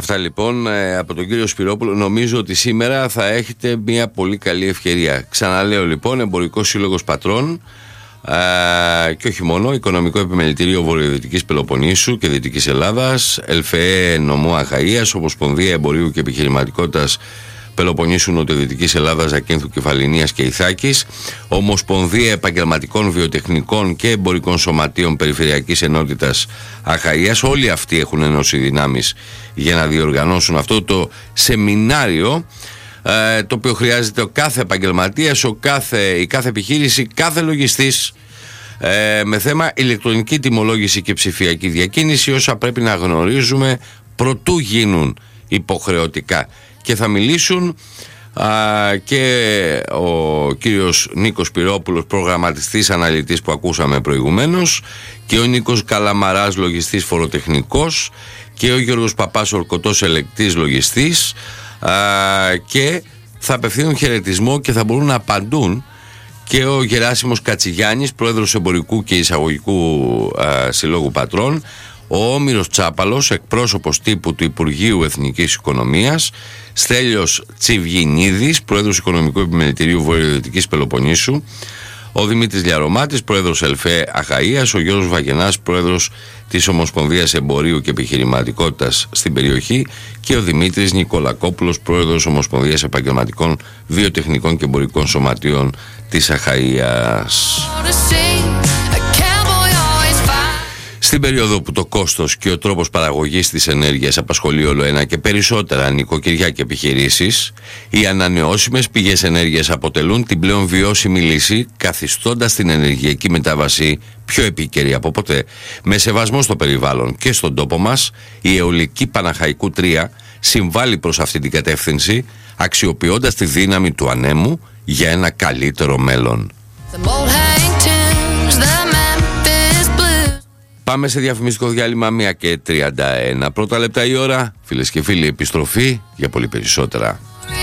Αυτά λοιπόν από τον κύριο Σπυρόπουλο. Νομίζω ότι σήμερα θα έχετε μια πολύ καλή ευκαιρία. Ξαναλέω λοιπόν, Εμπορικός Σύλλογος Πατρών και όχι μόνο, Οικονομικό Επιμελητήριο Βορειοδυτικής Πελοποννήσου και Δυτικής Ελλάδας, ΕΛΦΕ Νομού Αχαΐας, Ομοσπονδία Εμπορίου και Επιχειρηματικότητας Πελοποννήσου Νοτιοδυτικής Ελλάδας, Ζακίνθου, Κεφαληνίας και Ιθάκης, Ομοσπονδία Επαγγελματικών Βιοτεχνικών και Εμπορικών Σωματείων Περιφερειακής Ενότητας Αχαΐας. Όλοι αυτοί έχουν ενώσει δυνάμεις για να διοργανώσουν αυτό το σεμινάριο, το οποίο χρειάζεται ο κάθε επαγγελματίας, η κάθε επιχείρηση, κάθε λογιστής, με θέμα ηλεκτρονική τιμολόγηση και ψηφιακή διακίνηση, όσα πρέπει να γνωρίζουμε προτού γίνουν υποχρεωτικά. Και θα μιλήσουν και ο κύριος Νίκος Σπυρόπουλος, προγραμματιστής αναλυτής που ακούσαμε προηγουμένως, και ο Νίκος Καλαμαράς, λογιστής φοροτεχνικός, και ο Γιώργος Παπάς, ορκωτός ελεκτής λογιστής, και θα απευθύνουν χαιρετισμό και θα μπορούν να απαντούν και ο Γεράσιμος Κατσιγιάννης, πρόεδρος Εμπορικού και Εισαγωγικού Συλλόγου Πατρών, ο Όμηρος Τσάπαλος, εκπρόσωπος τύπου του Υπουργείου Εθνικής Οικονομίας, Στέλιος Τσιβγινίδης, πρόεδρος Οικονομικού Επιμελητηρίου Βορειοδυτικής Πελοποννήσου, ο Δημήτρης Λιαρωμάτης, πρόεδρος ΕΛΦΕ Αχαΐας, ο Γιώργος Βαγενάς, πρόεδρος της Ομοσπονδίας Εμπορίου και Επιχειρηματικότητας στην περιοχή, και ο Δημήτρης Νικολακόπουλος, πρόεδρος Ομοσπονδίας Επαγγελματικών Βιοτεχνικών και Εμπορικών Σωματείων της Αχαΐας. Στην περίοδο που το κόστος και ο τρόπος παραγωγής της ενέργειας απασχολεί όλο ένα και περισσότερα νοικοκυριά και επιχειρήσεις, οι ανανεώσιμες πηγές ενέργειας αποτελούν την πλέον βιώσιμη λύση, καθιστώντας την ενεργειακή μετάβαση πιο επίκαιρη από ποτέ. Με σεβασμό στο περιβάλλον και στον τόπο μας, η αιωλική Παναχαϊκού 3 συμβάλλει προς αυτή την κατεύθυνση, αξιοποιώντας τη δύναμη του ανέμου για ένα καλύτερο μέλλον. Πάμε σε διαφημιστικό διάλειμμα, 1:31 πρώτα λεπτά η ώρα. Φίλες και φίλοι, επιστροφή για πολύ περισσότερα.